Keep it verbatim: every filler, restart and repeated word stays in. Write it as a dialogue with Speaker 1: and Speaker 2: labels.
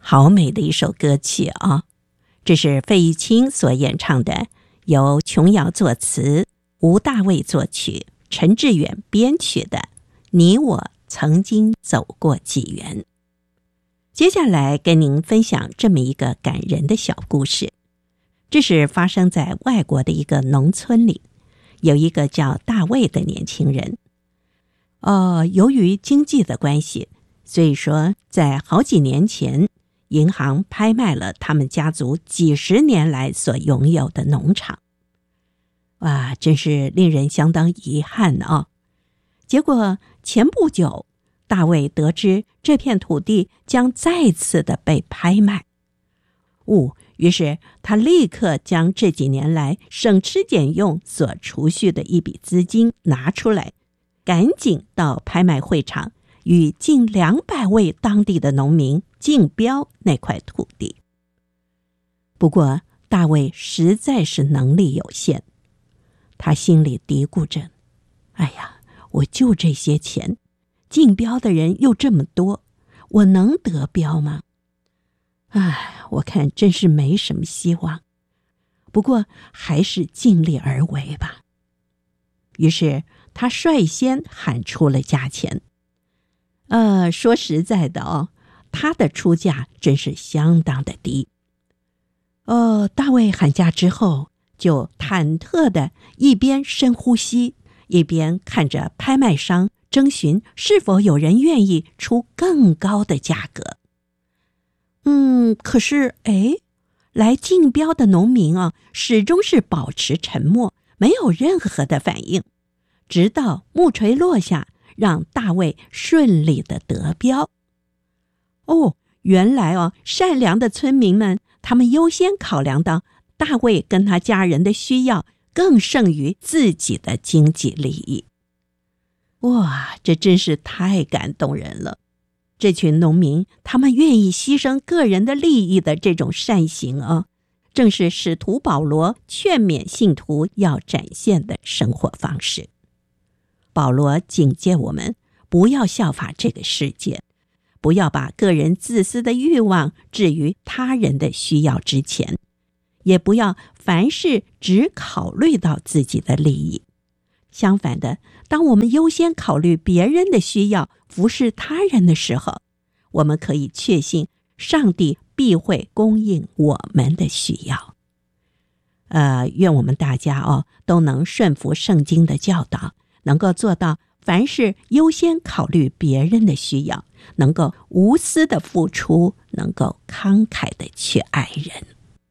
Speaker 1: 好美的一首歌曲啊！这是费玉清所演唱的，由琼瑶作词，吴大卫作曲，陈志远编曲的《你我曾经走过几缘》。接下来跟您分享这么一个感人的小故事。这是发生在外国的一个农村里，有一个叫大卫的年轻人。呃，由于经济的关系，所以说在好几年前，银行拍卖了他们家族几十年来所拥有的农场。哇，真是令人相当遗憾啊！结果前不久，大卫得知这片土地将再次的被拍卖。哦，于是他立刻将这几年来省吃俭用所储蓄的一笔资金拿出来，赶紧到拍卖会场与近两百位当地的农民竞标那块土地。不过大卫实在是能力有限，他心里嘀咕着，哎呀，我就这些钱，竞标的人又这么多，我能得标吗？唉，我看真是没什么希望，不过还是尽力而为吧。于是他率先喊出了价钱。呃，说实在的哦，他的出价真是相当的低。呃，大卫喊价之后，就忐忑的一边深呼吸，一边看着拍卖商征询是否有人愿意出更高的价格。嗯，可是哎，来竞标的农民啊，始终是保持沉默，没有任何的反应，直到木锤落下，让大卫顺利的得标。哦，原来哦，善良的村民们，他们优先考量到大卫跟他家人的需要，更胜于自己的经济利益。哇，这真是太感动人了！这群农民，他们愿意牺牲个人的利益的这种善行啊，正是使徒保罗劝勉信徒要展现的生活方式。保罗警戒我们，不要效法这个世界，不要把个人自私的欲望置于他人的需要之前，也不要凡事只考虑到自己的利益。相反的，当我们优先考虑别人的需要，服侍他人的时候，我们可以确信上帝必会供应我们的需要。呃，愿我们大家哦都能顺服圣经的教导，能够做到凡事优先考虑别人的需要，能够无私的付出，能够慷慨的去爱人。